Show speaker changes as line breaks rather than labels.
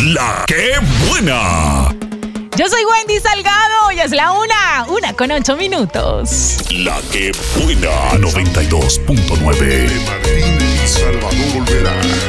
La que buena.
Yo soy Wendy Salgado y es la 1:08.
La que buena 92.9.
Martín y Salvador Olvera.